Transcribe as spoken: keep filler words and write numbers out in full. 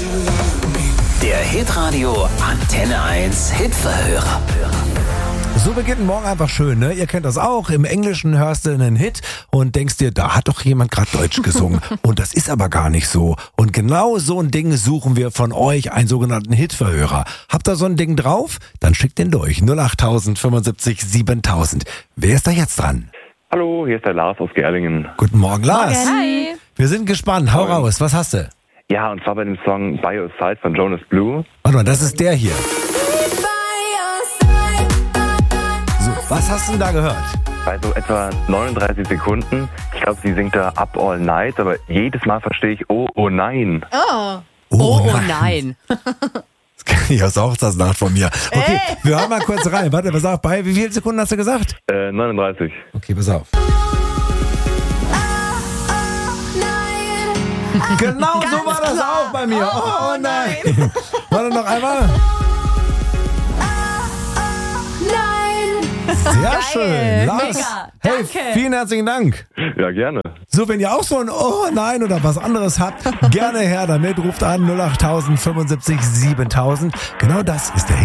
Der Hitradio Antenne eins Hitverhörer. So beginnt morgen einfach schön, ne? Ihr kennt das auch. Im Englischen hörst du einen Hit und denkst dir, da hat doch jemand gerade Deutsch gesungen. Und das ist aber gar nicht so. Und genau so ein Ding suchen wir von euch, einen sogenannten Hitverhörer. Habt ihr so ein Ding drauf? Dann schickt den durch. null acht tausend fünfundsiebzig siebentausend. Wer ist da jetzt dran? Hallo, hier ist der Lars aus Gerlingen. Guten Morgen, Lars. Hi. Wir sind gespannt. Hau raus. Was hast du? Ja, und zwar bei dem Song By Your Side von Jonas Blue. Warte mal, das ist der hier. So, was hast du denn da gehört? Bei so etwa neununddreißig Sekunden. Ich glaube, sie singt da Up All Night, aber jedes Mal verstehe ich, oh, oh nein. Oh. Oh, oh nein. Das kenne ich aus Hochzeitsnacht von mir. Okay, wir hören mal kurz rein. Warte, pass auf, bei wie vielen Sekunden hast du gesagt? Äh, neununddreißig. Okay, pass auf. Genau so war das auch bei mir. Oh, oh nein. Warte noch einmal. Sehr Geil, schön. Lars, mega. hey, Danke. vielen herzlichen Dank. Ja, gerne. So, wenn ihr auch so ein Oh nein oder was anderes habt, gerne her damit. Ruft an null acht tausend fünfundsiebzig siebentausend. Genau das ist der